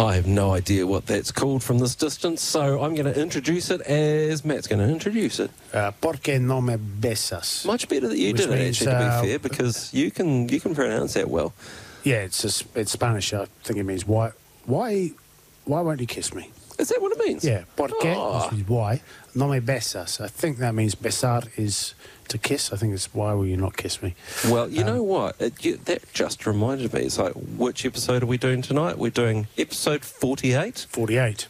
I have no idea what that's called from this distance, so I'm going to introduce it as Matt's going to introduce it. ¿Por qué no me besas? Much better that you Which did it, means, actually, to be fair, because you can pronounce that well. Yeah, it's Spanish. I think it means why won't you kiss me? Is that what it means? Yeah, ¿por qué? Oh. Which means why. No me besas. I think that means besar is to kiss. I think it's why will you not kiss me? Well, you know what? That just reminded me. It's like, which episode are we doing tonight? We're doing episode 48. 48.